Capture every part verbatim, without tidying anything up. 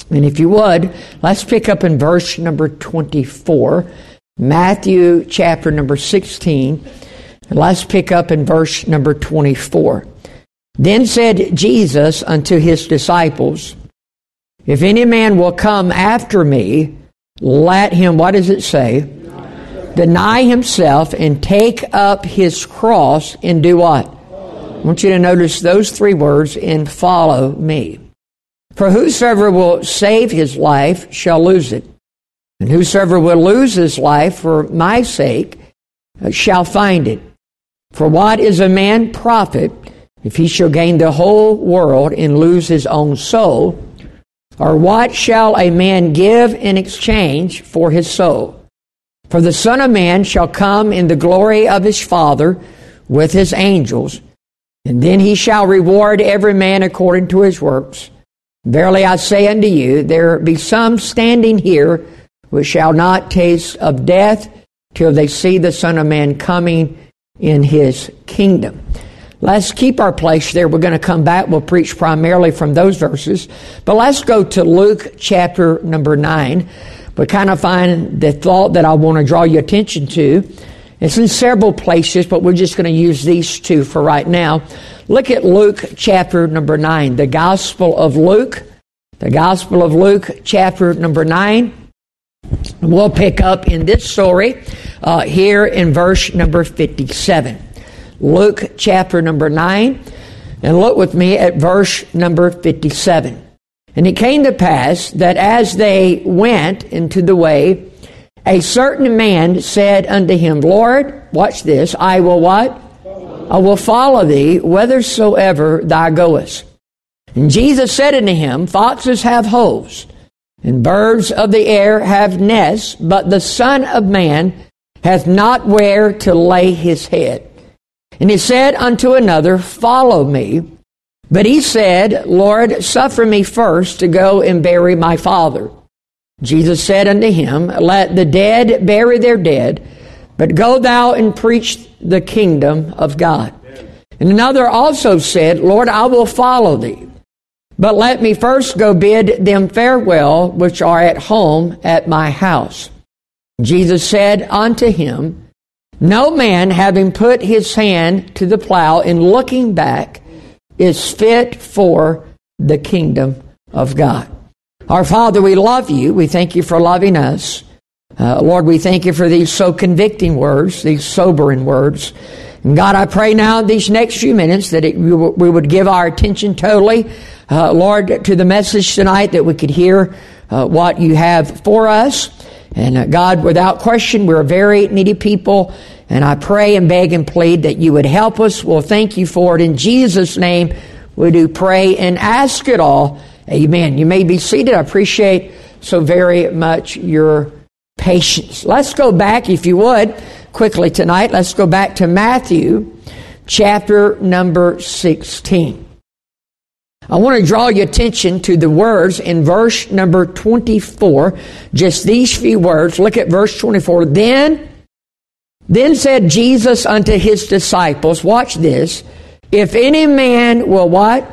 And if you would, let's pick up in verse number twenty-four, Matthew chapter number sixteen. And let's pick up in verse number twenty-four. Then said Jesus unto his disciples, if any man will come after me, let him, what does it say? Deny himself and take up his cross and do what? I want you to notice those three words, and follow me. For whosoever will save his life shall lose it. And whosoever will lose his life for my sake shall find it. For what is a man profit if he shall gain the whole world and lose his own soul? Or what shall a man give in exchange for his soul? For the Son of Man shall come in the glory of his Father with his angels, and then he shall reward every man according to his works. Verily I say unto you, there be some standing here which shall not taste of death till they see the Son of Man coming in his kingdom. Let's keep our place there. We're going to come back. We'll preach primarily from those verses. But let's go to Luke chapter number nine. We kind of find the thought that I want to draw your attention to. It's in several places, but we're just going to use these two for right now. Look at Luke chapter number nine, the Gospel of Luke. The Gospel of Luke chapter number nine. We'll pick up in this story uh, here in verse number fifty-seven. Luke chapter number nine. And look with me at verse number fifty-seven. And it came to pass that as they went into the way, a certain man said unto him, Lord, watch this, I will what? I will follow thee whithersoever thou goest. And Jesus said unto him, foxes have holes, and birds of the air have nests, but the Son of Man hath not where to lay his head. And he said unto another, follow me. But he said, Lord, suffer me first to go and bury my father. Jesus said unto him, let the dead bury their dead, but go thou and preach the kingdom of God. And another also said, Lord, I will follow thee, but let me first go bid them farewell which are at home at my house. Jesus said unto him, no man having put his hand to the plow and looking back is fit for the kingdom of God. Our Father, we love you. We thank you for loving us. Uh, Lord, we thank you for these so convicting words, these sobering words. And God, I pray now in these next few minutes that it, we, w- we would give our attention totally, uh, Lord, to the message tonight, that we could hear uh, what you have for us. And uh, God, without question, we're a very needy people. And I pray and beg and plead that you would help us. We'll thank you for it. In Jesus' name, we do pray and ask it all. Amen. You may be seated. I appreciate so very much your patience. Let's go back, if you would, quickly tonight. Let's go back to Matthew chapter number sixteen. I want to draw your attention to the words in verse number twenty-four. Just these few words. Look at verse twenty-four. Then, then said Jesus unto his disciples, watch this, if any man will what?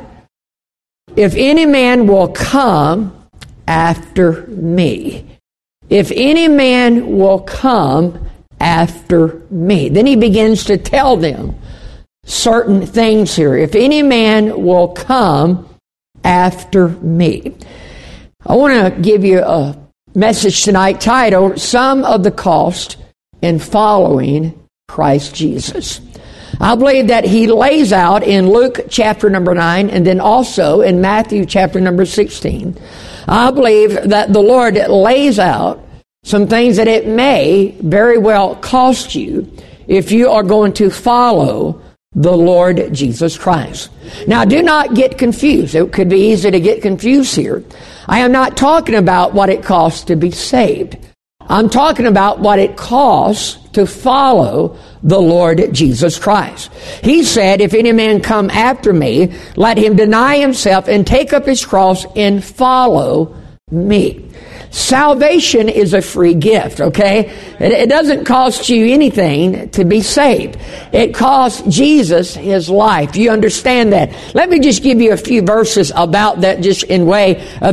If any man will come after me. If any man will come after me. Then he begins to tell them certain things here. If any man will come after me. I want to give you a message tonight titled, Some of the Cost in Following Christ Jesus. I believe that he lays out in Luke chapter number nine and then also in Matthew chapter number sixteen. I believe that the Lord lays out some things that it may very well cost you if you are going to follow the Lord Jesus Christ. Now, do not get confused. It could be easy to get confused here. I am not talking about what it costs to be saved. I'm talking about what it costs to follow the Lord Jesus Christ. He said, if any man come after me, let him deny himself and take up his cross and follow me. Salvation is a free gift, okay? It, it doesn't cost you anything to be saved. It costs Jesus his life. You understand that? Let me just give you a few verses about that just in way of introduction.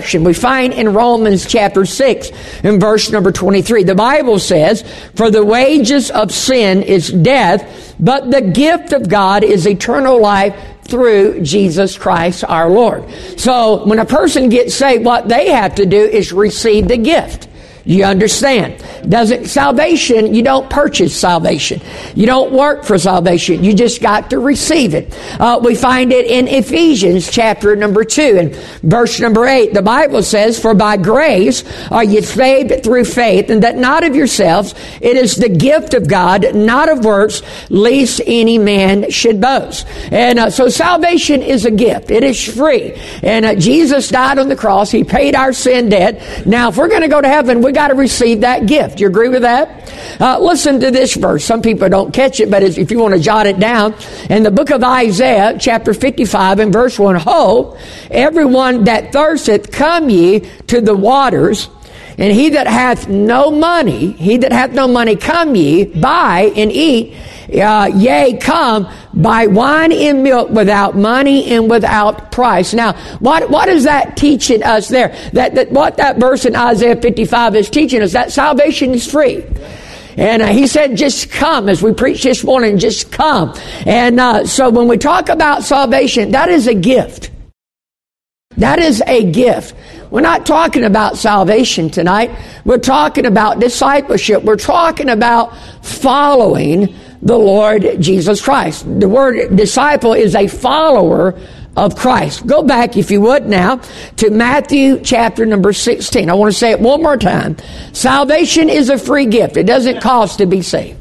election. We find in Romans chapter six in verse number twenty-three, the Bible says, "For the wages of sin is death, but the gift of God is eternal life through Jesus Christ our Lord." So when a person gets saved, what they have to do is receive the gift. You understand? Doesn't salvation, you don't purchase salvation. You don't work for salvation. You just got to receive it. Uh, we find it in Ephesians chapter number two and verse number eight. The Bible says, "For by grace are you saved through faith, and that not of yourselves. It is the gift of God, not of works, lest any man should boast." And uh, so salvation is a gift. It is free. And uh, Jesus died on the cross. He paid our sin debt. Now, if we're going to go to heaven, we got to receive that gift. You agree with that? Uh, listen to this verse. Some people don't catch it, but if you want to jot it down, in the book of Isaiah, chapter fifty-five and verse one, "Ho, everyone that thirsteth, come ye to the waters, and he that hath no money, he that hath no money, come ye, buy and eat. Uh, yea, come, buy wine and milk without money and without price." Now, what what is that teaching us there? That, that what that verse in Isaiah fifty-five is teaching us, that salvation is free. And uh, he said, just come, as we preached this morning, just come. And uh, so when we talk about salvation, that is a gift. That is a gift. We're not talking about salvation tonight. We're talking about discipleship. We're talking about following the Lord Jesus Christ. The word disciple is a follower of Christ. Go back, if you would, now to Matthew chapter number sixteen. I want to say it one more time. Salvation is a free gift. It doesn't cost to be saved.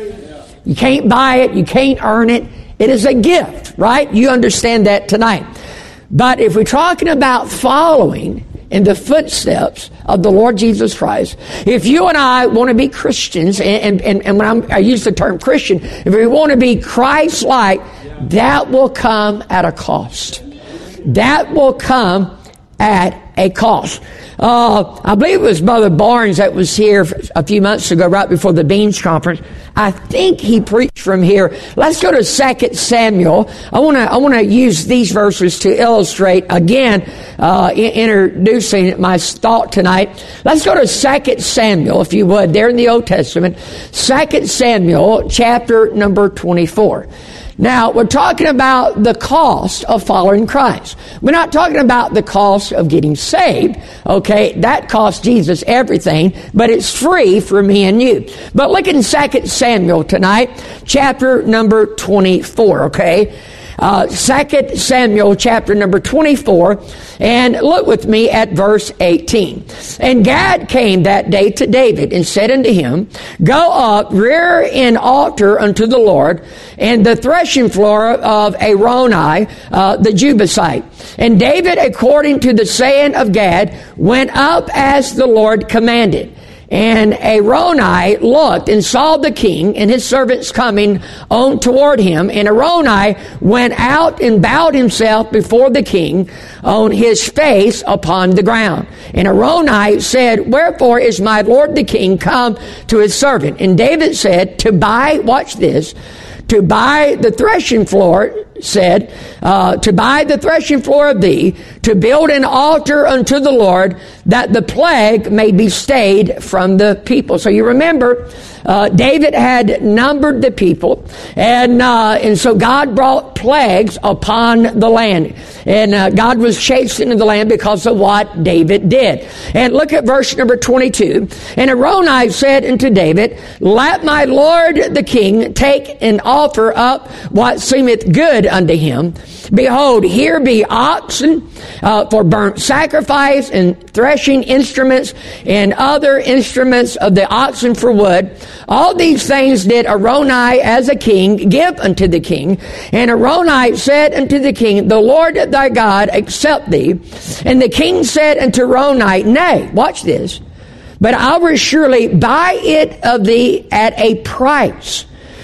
You can't buy it. You can't earn it. It is a gift, right? You understand that tonight. But if we're talking about following in the footsteps of the Lord Jesus Christ, if you and I want to be Christians, and, and, and when I'm, I use the term Christian, if we want to be Christ-like, that will come at a cost. That will come at a cost. Uh, I believe it was Brother Barnes that was here a few months ago, right before the Beans Conference. I think he preached from here. Let's go to Second Samuel. I want to I want to use these verses to illustrate again, uh, in, introducing my thought tonight. Let's go to Second Samuel, if you would, there in the Old Testament. Second Samuel, chapter number twenty-four. Now, we're talking about the cost of following Christ. We're not talking about the cost of getting saved. Okay, that cost Jesus everything, but it's free for me and you. But look in Second Samuel tonight, chapter number twenty-four, okay? Uh, Second Samuel chapter number twenty-four, and look with me at verse eighteen. "And Gad came that day to David and said unto him, Go up, rear an altar unto the Lord, and the threshing floor of Araunah uh, the Jebusite. And David, according to the saying of Gad, went up as the Lord commanded. And Araunah looked and saw the king and his servants coming on toward him. And Araunah went out and bowed himself before the king on his face upon the ground. And Araunah said, Wherefore is my lord the king come to his servant? And David said, To buy," watch this, "to buy the threshing floor," said, uh, "to buy the threshing floor of thee, to build an altar unto the Lord, that the plague may be stayed from the people." So you remember, uh, David had numbered the people, and uh, and so God brought plagues upon the land, and uh, God was chastening the land because of what David did. And look at verse number twenty-two. "And Araunah said unto David, Let my lord the king take and offer up what seemeth good unto him. Behold, here be oxen uh, for burnt sacrifice, and threshing instruments, and other instruments of the oxen for wood. All these things did Araunah as a king give unto the king. And Araunah said unto the king, The Lord thy God accept thee. And the king said unto Araunah, Nay," watch this, "but I will surely buy it of thee at a price.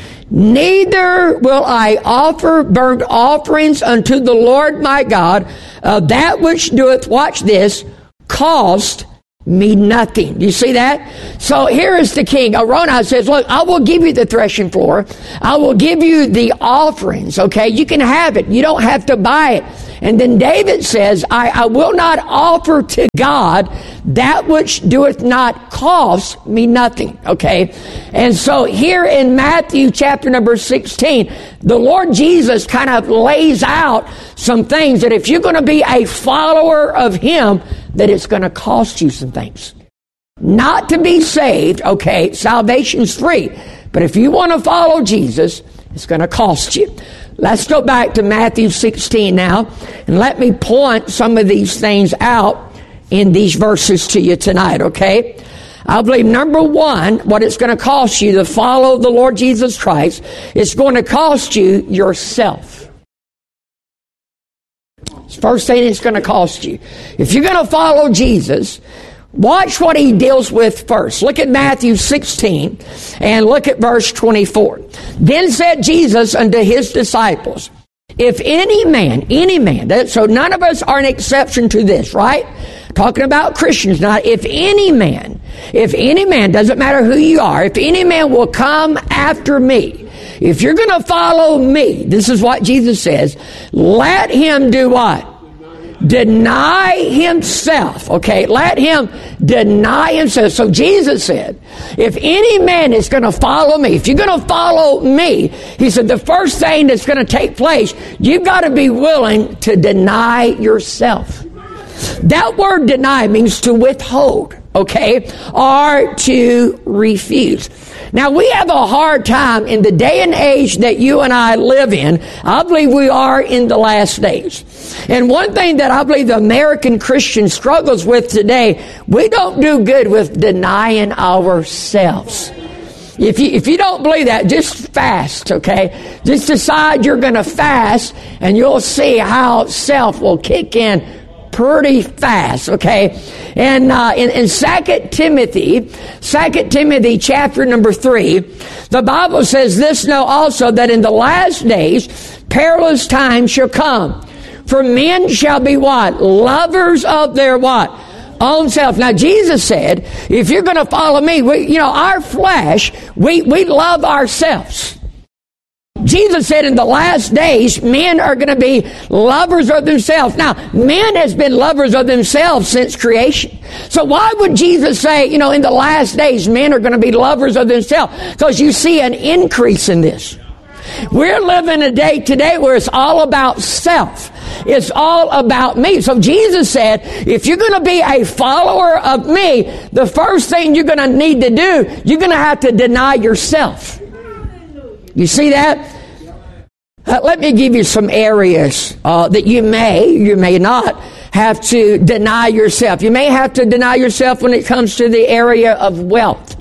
Neither will I offer burnt offerings unto the Lord my God of that which doeth," watch this, "cost me nothing. You see that? So here is the king. Araunah says, look, I will give you the threshing floor. I will give you the offerings, okay? You can have it. You don't have to buy it. And then David says, I, I will not offer to God that which doeth not cost me nothing, okay? And so here in Matthew chapter number sixteen, the Lord Jesus kind of lays out some things that if you're going to be a follower of Him, that it's going to cost you some things. Not to be saved, okay, salvation's free. But if you want to follow Jesus, it's going to cost you. Let's go back to Matthew sixteen now, and let me point some of these things out in these verses to you tonight, okay? I believe, number one, what it's going to cost you to follow the Lord Jesus Christ, it's going to cost you yourself. First thing it's going to cost you. If you're going to follow Jesus, watch what He deals with first. Look at Matthew sixteen and look at verse twenty-four. Then said Jesus unto His disciples, if any man, any man, that, so none of us are an exception to this, right? Talking about Christians now. If any man, if any man, doesn't matter who you are, if any man will come after me, if you're going to follow me, this is what Jesus says, let him do what? Deny himself, okay? Let him deny himself. So Jesus said, if any man is going to follow me, if you're going to follow me, He said, the first thing that's going to take place, you've got to be willing to deny yourself. That word deny means to withhold, okay? Or to refuse. Now, we have a hard time in the day and age that you and I live in. I believe we are in the last days. And one thing that I believe the American Christian struggles with today, we don't do good with denying ourselves. If you, if you don't believe that, just fast, okay? Just decide you're going to fast, and you'll see how self will kick in pretty fast, okay? And uh, in, in Second Timothy, Second Timothy chapter number three, the Bible says this, know also that in the last days perilous times shall come. For men shall be what? Lovers of their what? Own self. Now Jesus said, if you're going to follow me, we, you know, our flesh, we, we love ourselves. Jesus said in the last days, men are going to be lovers of themselves. Now, man has been lovers of themselves since creation. So why would Jesus say, you know, in the last days, men are going to be lovers of themselves? Because you see an increase in this. We're living a day today where it's all about self. It's all about me. So Jesus said, if you're going to be a follower of me, the first thing you're going to need to do, you're going to have to deny yourself. You see that? Uh, let me give you some areas uh, that you may, you may not have to deny yourself. You may have to deny yourself when it comes to the area of wealth.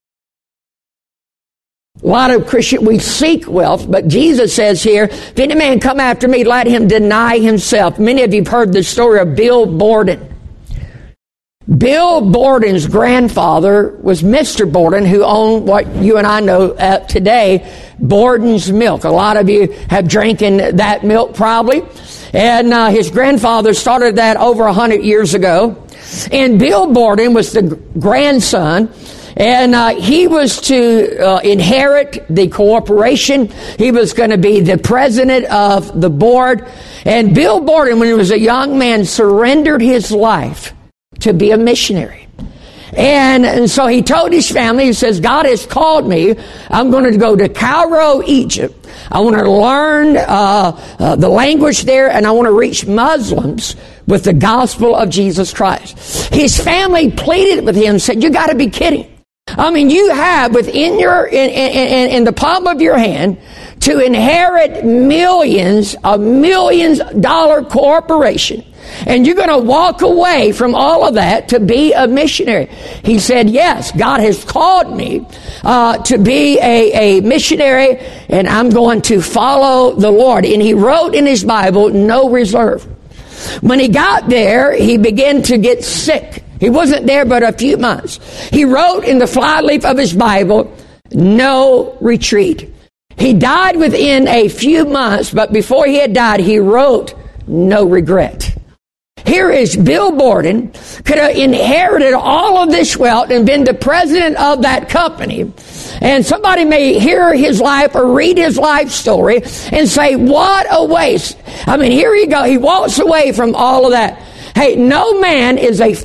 A lot of Christians, we seek wealth, but Jesus says here, if any man come after me, let him deny himself. Many of you have heard the story of Bill Borden. Bill Borden's grandfather was Mister Borden, who owned what you and I know uh, today, Borden's Milk. A lot of you have drinking that milk probably. And uh, his grandfather started that over a hundred years ago. And Bill Borden was the grandson. And uh, he was to uh, inherit the corporation. He was going to be the president of the board. And Bill Borden, when he was a young man, surrendered his life to be a missionary. And, and so he told his family, he says, God has called me. I'm going to go to Cairo, Egypt. I want to learn uh, uh, the language there, and I want to reach Muslims with the gospel of Jesus Christ. His family pleaded with him, said, you got to be kidding. I mean, you have within your, in, in, in the palm of your hand, to inherit millions, a millions dollar corporation. And you're going to walk away from all of that to be a missionary. He said, yes, God has called me uh, to be a, a missionary, and I'm going to follow the Lord. And he wrote in his Bible, no reserve. When he got there, he began to get sick. He wasn't there but a few months. He wrote in the flyleaf of his Bible, no retreat. He died within a few months, but before he had died, he wrote, no regret. Here is Bill Borden, could have inherited all of this wealth and been the president of that company. And somebody may hear his life or read his life story and say, what a waste. I mean, here you go. He walks away from all of that. Hey, no man is a